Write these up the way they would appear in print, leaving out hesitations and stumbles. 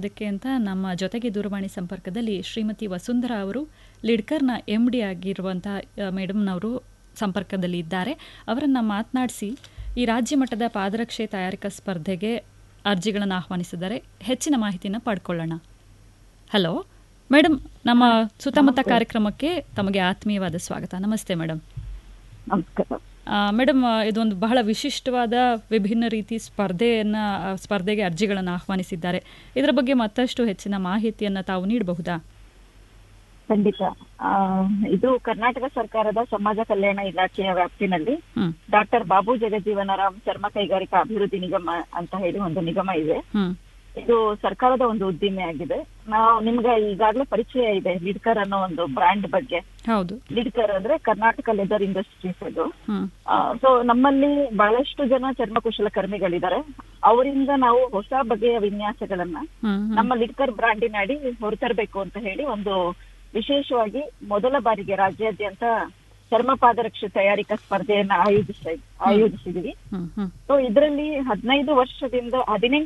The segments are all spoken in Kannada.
ಅದಕ್ಕೆ ಅಂತ ನಮ್ಮ ಜೊತೆಗೆ ದೂರವಾಣಿ ಸಂಪರ್ಕದಲ್ಲಿ ಶ್ರೀಮತಿ ವಸುಂಧರಾ ಅವರು ಲಿಡ್ಕರ್ನ MD ಆಗಿರುವಂಥ ಮೇಡಮ್ನವರು ಸಂಪರ್ಕದಲ್ಲಿ ಇದ್ದಾರೆ. ಅವರನ್ನು ಮಾತನಾಡಿಸಿ ಈ ರಾಜ್ಯ ಮಟ್ಟದ ಪಾದರಕ್ಷೆ ತಯಾರಿಕಾ ಸ್ಪರ್ಧೆಗೆ ಅರ್ಜಿಗಳನ್ನು ಆಹ್ವಾನಿಸಿದ್ದಾರೆ. ಹೆಚ್ಚಿನ ಮಾಹಿತಿಯನ್ನು ಪಡ್ಕೊಳ್ಳೋಣ. ಹಲೋ ಮೇಡಮ್, ನಮ್ಮ ಸುತ್ತಮುತ್ತ ಕಾರ್ಯಕ್ರಮಕ್ಕೆ ತಮಗೆ ಆತ್ಮೀಯವಾದ ಸ್ವಾಗತ. ನಮಸ್ತೆ ಮೇಡಮ್. ನಮಸ್ಕಾರ ಮೇಡಮ್, ಇದೊಂದು ಬಹಳ ವಿಶಿಷ್ಟವಾದ ವಿಭಿನ್ನ ರೀತಿ ಸ್ಪರ್ಧೆಗೆ ಅರ್ಜಿಗಳನ್ನು ಆಹ್ವಾನಿಸಿದ್ದಾರೆ. ಇದರ ಬಗ್ಗೆ ಮತ್ತಷ್ಟು ಹೆಚ್ಚಿನ ಮಾಹಿತಿಯನ್ನು ತಾವು ನೀಡಬಹುದಾ? ಖಂಡಿತ. ಇದು ಕರ್ನಾಟಕ ಸರ್ಕಾರದ ಸಮಾಜ ಕಲ್ಯಾಣ ಇಲಾಖೆಯ ವ್ಯಾಪ್ತಿನಲ್ಲಿ ಡಾಕ್ಟರ್ ಬಾಬು ಜಗಜೀವನರಾಮ್ ಚರ್ಮ ಕೈಗಾರಿಕಾ ಅಭಿವೃದ್ಧಿ ನಿಗಮ ಅಂತ ಹೇಳಿ ಒಂದು ನಿಗಮ ಇದೆ. ಇದು ಸರ್ಕಾರದ ಒಂದು ಉದ್ದಿಮೆ ಆಗಿದೆ. ನಿಮ್ಗೆ ಈಗಾಗಲೇ ಪರಿಚಯ ಇದೆ ಲಿಡ್ಕರ್ ಅನ್ನೋ ಒಂದು ಬ್ರ್ಯಾಂಡ್ ಬಗ್ಗೆ. ಹೌದು, ಲಿಡ್ಕರ್ ಅಂದ್ರೆ ಕರ್ನಾಟಕ ಲೆದರ್ ಇಂಡಸ್ಟ್ರೀಸ್ ಅದು. ಸೊ ನಮ್ಮಲ್ಲಿ ಬಹಳಷ್ಟು ಜನ ಚರ್ಮ ಕುಶಲಕರ್ಮಿಗಳಿದ್ದಾರೆ. ಅವರಿಂದ ನಾವು ಹೊಸ ಬಗೆಯ ವಿನ್ಯಾಸಗಳನ್ನ ನಮ್ಮ ಲಿಡ್ಕರ್ ಬ್ರ್ಯಾಂಡಿನ ಅಡಿ ಹೊರತರಬೇಕು ಅಂತ ಹೇಳಿ ಒಂದು ವಿಶೇಷವಾಗಿ ಮೊದಲ ಬಾರಿಗೆ ರಾಜ್ಯಾದ್ಯಂತ ಚರ್ಮ ಪಾದರಕ್ಷೆ ತಯಾರಿಕಾ ಸ್ಪರ್ಧೆಯನ್ನ ಆಯೋಜಿಸಿದೀವಿ. ಸೊ ಇದರಲ್ಲಿ 18 ವರ್ಷದಿಂದ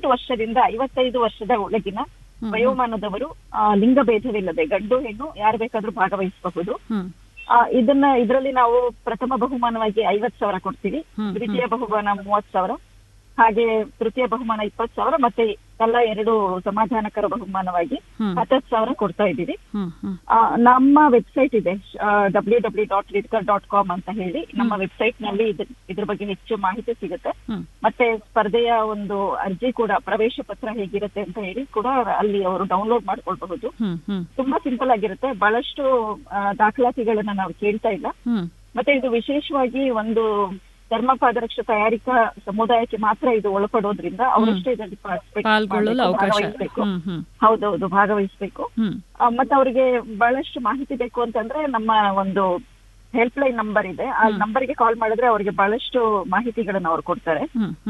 55 ವರ್ಷದ ಒಳಗಿನ ವಯೋಮಾನದವರು ಲಿಂಗ ಭೇದವಿಲ್ಲದೆ ಗಂಡು ಹೆಣ್ಣು ಯಾರು ಬೇಕಾದ್ರೂ ಭಾಗವಹಿಸಬಹುದು. ಇದರಲ್ಲಿ ನಾವು ಪ್ರಥಮ ಬಹುಮಾನವಾಗಿ 50,000 ಕೊಡ್ತೀವಿ, ದ್ವಿತೀಯ ಬಹುಮಾನ 30,000, ಹಾಗೆ ತೃತೀಯ ಬಹುಮಾನ 20,000, ಮತ್ತೆ ಎಲ್ಲ 2 ಸಮಾಧಾನಕರ ಬಹುಮಾನವಾಗಿ 10,000 ಕೊಡ್ತಾ ಇದ್ದೀವಿ. ನಮ್ಮ ವೆಬ್ಸೈಟ್ ಇದೆ www.lidkar.com ಅಂತ ಹೇಳಿ. ನಮ್ಮ ವೆಬ್ಸೈಟ್ ನಲ್ಲಿ ಇದ್ರ ಬಗ್ಗೆ ಹೆಚ್ಚು ಮಾಹಿತಿ ಸಿಗುತ್ತೆ. ಮತ್ತೆ ಸ್ಪರ್ಧೆಯ ಒಂದು ಅರ್ಜಿ ಕೂಡ, ಪ್ರವೇಶ ಪತ್ರ ಹೇಗಿರುತ್ತೆ ಅಂತ ಹೇಳಿ ಕೂಡ ಅಲ್ಲಿ ಅವರು ಡೌನ್ಲೋಡ್ ಮಾಡ್ಕೊಳ್ಬಹುದು. ತುಂಬಾ ಸಿಂಪಲ್ ಆಗಿರುತ್ತೆ. ಬಹಳಷ್ಟು ದಾಖಲಾತಿಗಳನ್ನ ನಾವು ಕೇಳ್ತಾ ಇಲ್ಲ. ಮತ್ತೆ ಇದು ವಿಶೇಷವಾಗಿ ಒಂದು ಚರ್ಮ ಪಾದರಕ್ಷೆ ತಯಾರಿಕಾ ಸಮುದಾಯಕ್ಕೆ ಮಾತ್ರ ಇದು ಒಳಪಡೋದ್ರಿಂದ ಅವರಷ್ಟೇ ಇದರಲ್ಲಿ ಭಾಗವಹಿಸಬೇಕು. ಹೌದೌದು, ಭಾಗವಹಿಸಬೇಕು. ಮತ್ತೆ ಅವರಿಗೆ ಬಹಳಷ್ಟು ಮಾಹಿತಿ ಬೇಕು ಅಂತಂದ್ರೆ ನಮ್ಮ ಒಂದು ಹೆಲ್ಪ್ ಲೈನ್ ನಂಬರ್ ಇದೆ. ಆ ನಂಬರ್ಗೆ ಕಾಲ್ ಮಾಡಿದ್ರೆ ಅವರಿಗೆ ಬಹಳಷ್ಟು ಮಾಹಿತಿಗಳನ್ನ ಅವ್ರು ಕೊಡ್ತಾರೆ.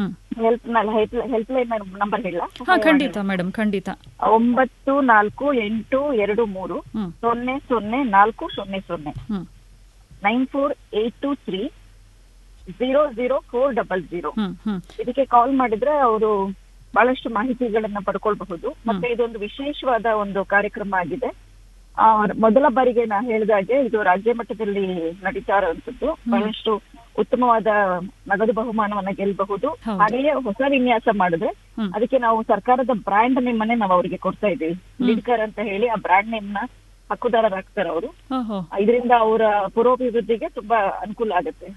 ಹೆಲ್ಪ್ ಲೈನ್ ನಂಬರ್ ಹೇಳ? ಖಂಡಿತ ಮೇಡಮ್, ಖಂಡಿತ. 948223 0040 948230 00400 ಇದಕ್ಕೆ ಕಾಲ್ ಮಾಡಿದ್ರೆ ಅವರು ಬಹಳಷ್ಟು ಮಾಹಿತಿಗಳನ್ನ ಪಡ್ಕೊಳ್ಬಹುದು. ಮತ್ತೆ ಇದೊಂದು ವಿಶೇಷವಾದ ಒಂದು ಕಾರ್ಯಕ್ರಮ ಆಗಿದೆ. ಮೊದಲ ಬಾರಿಗೆ ನಾ ಹೇಳಿದಾಗೆ ಇದು ರಾಜ್ಯ ಮಟ್ಟದಲ್ಲಿ ನಡೀತಾ ಇರುವಂತದ್ದು. ಬಹಳಷ್ಟು ಉತ್ತಮವಾದ ನಗದು ಬಹುಮಾನವನ್ನ ಗೆಲ್ಲಬಹುದು. ಹಾಗೆಯೇ ಹೊಸ ವಿನ್ಯಾಸ ಮಾಡಿದ್ರೆ ಅದಕ್ಕೆ ನಾವು ಸರ್ಕಾರದ ಬ್ರ್ಯಾಂಡ್ ನೇಮ್ ಅನ್ನೇ ನಾವು ಅವರಿಗೆ ಕೊಡ್ತಾ ಇದ್ದೀವಿ. ಲಿಡ್ಕರ್ ಅಂತ ಹೇಳಿ ಆ ಬ್ರ್ಯಾಂಡ್ ನೇಮ್ ನ ಹಕ್ಕುದಾರರಾಗ್ತಾರೆ ಅವರು. ಇದರಿಂದ ಅವರ ಪುರೋಭಿವೃದ್ಧಿಗೆ ತುಂಬಾ ಅನುಕೂಲ ಆಗುತ್ತೆ.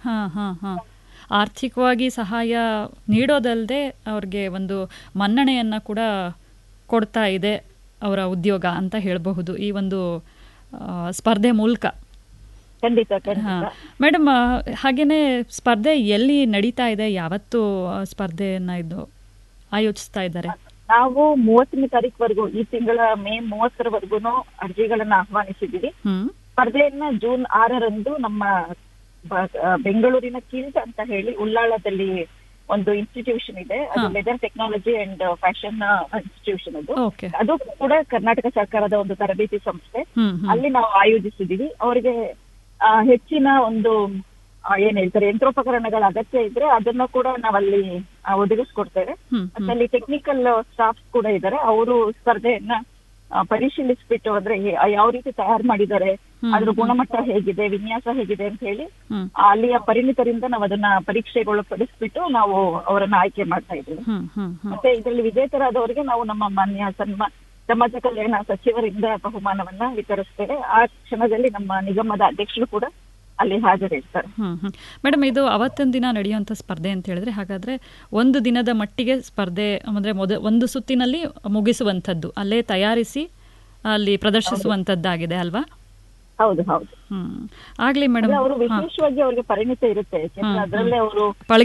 ಆರ್ಥಿಕವಾಗಿ ಸಹಾಯ ನೀಡೋದಲ್ಲದೆ ಅವ್ರಿಗೆ ಒಂದು ಮನ್ನಣೆಯನ್ನ ಕೂಡ ಕೊಡ್ತಾ ಇದೆ ಅವರ ಉದ್ಯೋಗ ಅಂತ ಹೇಳಬಹುದು ಈ ಒಂದು ಸ್ಪರ್ಧೆ ಮೂಲಕ. ಖಂಡಿತ. ಮೇಡಮ್, ಹಾಗೇನೆ ಸ್ಪರ್ಧೆ ಎಲ್ಲಿ ನಡೀತಾ ಇದೆ, ಯಾವತ್ತು ಸ್ಪರ್ಧೆಯನ್ನ ಇದು ಆಯೋಜಿಸ್ತಾ ಇದ್ದಾರೆ? ನಾವು 30ನೇ ತಾರೀಕುವರೆಗೂ, ಈ ತಿಂಗಳ ಮೇ 30ರವರೆಗೂ ಅರ್ಜಿಗಳನ್ನ ಆಹ್ವಾನಿಸಿದ್ದೀವಿ. ಸ್ಪರ್ಧೆಯನ್ನ ಜೂನ್ 6ರಂದು ನಮ್ಮ ಬೆಂಗಳೂರಿನ ಕಿಲ್ಟ್ ಅಂತ ಹೇಳಿ ಉಳ್ಳಾಳದಲ್ಲಿ ಒಂದು ಇನ್ಸ್ಟಿಟ್ಯೂಷನ್ ಇದೆ. ಅದು leather technology and fashion institution. ಅದು ಕೂಡ ಕರ್ನಾಟಕ ಸರ್ಕಾರದ ಒಂದು ತರಬೇತಿ ಸಂಸ್ಥೆ. ಅಲ್ಲಿ ನಾವು ಆಯೋಜಿಸಿದೀವಿ. ಅವರಿಗೆ ಹೆಚ್ಚಿನ ಒಂದು ಏನ್ ಹೇಳ್ತಾರೆ ಯಂತ್ರೋಪಕರಣಗಳ ಅಗತ್ಯ ಇದ್ರೆ ಅದನ್ನ ಕೂಡ ನಾವಲ್ಲಿ ಒದಗಿಸ್ಕೊಡ್ತೇವೆ. ಮತ್ತೆ ಅಲ್ಲಿ ಟೆಕ್ನಿಕಲ್ ಸ್ಟಾಫ್ ಕೂಡ ಇದ್ದಾರೆ. ಅವರು ಸ್ಪರ್ಧೆಯನ್ನ ಪರಿಶೀಲಿಸ್ಬಿಟ್ಟು ಅಂದ್ರೆ ಯಾವ ರೀತಿ ತಯಾರು ಮಾಡಿದ್ದಾರೆ, ಅದ್ರ ಗುಣಮಟ್ಟ ಹೇಗಿದೆ, ವಿನ್ಯಾಸ ಹೇಗಿದೆ ಅಂತ ಹೇಳಿ ಅಲ್ಲಿಯ ಪರಿಣಿತರಿಂದ ನಾವು ಅದನ್ನ ಪರೀಕ್ಷೆಗೊಳಪಡಿಸ್ಬಿಟ್ಟು ನಾವು ಅವರನ್ನ ಆಯ್ಕೆ ಮಾಡ್ತಾ ಇದ್ದೇವೆ. ಮತ್ತೆ ಇದರಲ್ಲಿ ವಿಜೇತರಾದವರಿಗೆ ನಾವು ನಮ್ಮ ಮಾನ್ಯ ಸಮಾಜ ಕಲ್ಯಾಣ ಸಚಿವರಿಂದ ಬಹುಮಾನವನ್ನ ವಿತರಿಸ್ತೇವೆ. ಆ ಕ್ಷಣದಲ್ಲಿ ನಮ್ಮ ನಿಗಮದ ಅಧ್ಯಕ್ಷರು ಕೂಡ ಅಲ್ಲಿ ಹಾಜರಿರ್ತಾರೆ. ಮೇಡಮ್, ಇದು ಅವತ್ತಿನ ದಿನ ನಡೆಯುವಂತ ಸ್ಪರ್ಧೆ ಅಂತ ಹೇಳಿದ್ರೆ ಹಾಗಾದ್ರೆ ಒಂದು ದಿನದ ಮಟ್ಟಿಗೆ ಸ್ಪರ್ಧೆ ಅಂದ್ರೆ ಒಂದು ಸುತ್ತಿನಲ್ಲಿ ಮುಗಿಸುವಂತದ್ದು, ಅಲ್ಲೇ ತಯಾರಿಸಿ ಅಲ್ಲಿ ಪ್ರದರ್ಶಿಸುವಂತದ್ದಾಗಿದೆ ಅಲ್ವಾ? ಹೌದು ಹೌದು. ಆಗ್ಲಿ ಮೇಡಮ್. ಅವರು ವಿಶೇಷವಾಗಿ ಅವರಿಗೆ ಪರಿಣಿತ ಇರುತ್ತೆ, ಅದರಲ್ಲೇ ಅವರು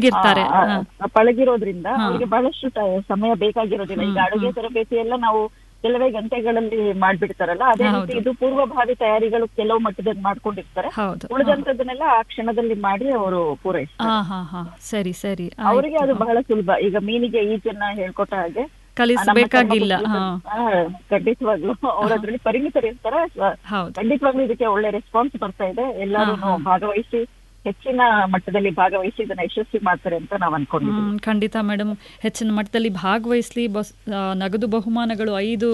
ಪಳಗಿರೋದ್ರಿಂದ ಅವರಿಗೆ ಬಹಳಷ್ಟು ಸಮಯ ಬೇಕಾಗಿರೋದಿಲ್ಲ. ಈಗ ಅಡುಗೆ ತರಬೇತಿ ಎಲ್ಲ ನಾವು ಕೆಲವೇ ಗಂಟೆಗಳಲ್ಲಿ ಮಾಡ್ಬಿಡ್ತಾರಲ್ಲ, ಅದೇ ರೀತಿ ಇದು ಪೂರ್ವಭಾವಿ ತಯಾರಿಗಳು ಕೆಲವು ಮಟ್ಟದಲ್ಲಿ ಮಾಡ್ಕೊಂಡಿರ್ತಾರೆ. ಉಳಿದಂತದನ್ನೆಲ್ಲ ಆ ಕ್ಷಣದಲ್ಲಿ ಮಾಡಿ ಅವರು ಪೂರೈಸ್ತಾರೆ. ಸರಿ, ಅವರಿಗೆ ಅದು ಬಹಳ ಸುಲಭ. ಈಗ ಮೀನಿಗೆ ಈಜನ್ನ ಹೇಳ್ಕೊಟ್ಟ ಹಾಗೆ ಕಲಿಸಬೇಕಾಗಿಲ್ಲ. ಖಂಡಿತವಾಗ್ಲು ಅವ್ರ ಅದ್ರಲ್ಲಿ ಪರಿಣಿತರಿರ್ತಾರೆ. ಖಂಡಿತವಾಗ್ಲೂ ಇದಕ್ಕೆ ಒಳ್ಳೆ ರೆಸ್ಪಾನ್ಸ್ ಬರ್ತಾ ಇದೆ. ಎಲ್ಲರೂ ಭಾಗವಹಿಸಿ ಹೆಚ್ಚಿನ ಮಟ್ಟದಲ್ಲಿ ಭಾಗವಹಿಸಿ ಇದನ್ನ ಯಶಸ್ವಿ ಮಾಡ್ತಾರೆ ಅಂತ ನಾವು ಅನ್ಕೊಂಡಿದ್ದೀವಿ. ಖಂಡಿತ ಮೇಡಮ್, ಹೆಚ್ಚಿನ ಮಟ್ಟದಲ್ಲಿ ಭಾಗವಹಿಸ್ಲಿ. ನಗದು ಬಹುಮಾನಗಳು 5